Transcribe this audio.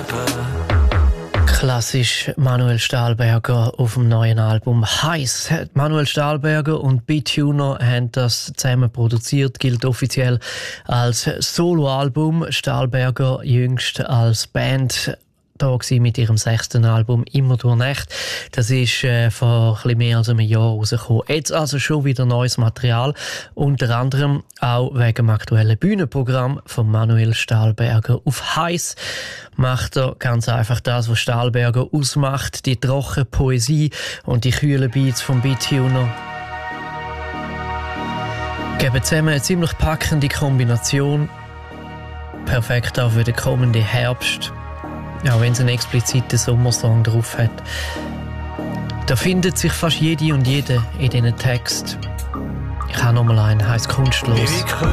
Klassisch Manuel Stahlberger auf dem neuen Album «Heiß». Manuel Stahlberger und B-Tuner haben das zusammen produziert, gilt offiziell als Soloalbum. Stahlberger jüngst als Band da mit ihrem 6. Album «Immer durch Nacht». Das ist vor ein bisschen mehr als einem Jahr rausgekommen. Jetzt also schon wieder neues Material, unter anderem auch wegen dem aktuellen Bühnenprogramm von Manuel Stahlberger. Auf «Heiß» macht er ganz einfach das, was Stahlberger ausmacht, die trockene Poesie und die kühlen Beats vom B-Tuner. Geben zusammen eine ziemlich packende Kombination. Perfekt auch für den kommenden Herbst. Auch wenn es einen expliziten Sommersong drauf hat. Da findet sich fast jede und jeder in diesen Text. Ich habe noch mal einen, heisst «Kunstlos».